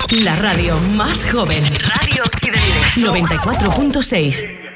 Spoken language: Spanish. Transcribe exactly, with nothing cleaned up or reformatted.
La radio más joven. Radio Occidente. noventa y cuatro punto seis.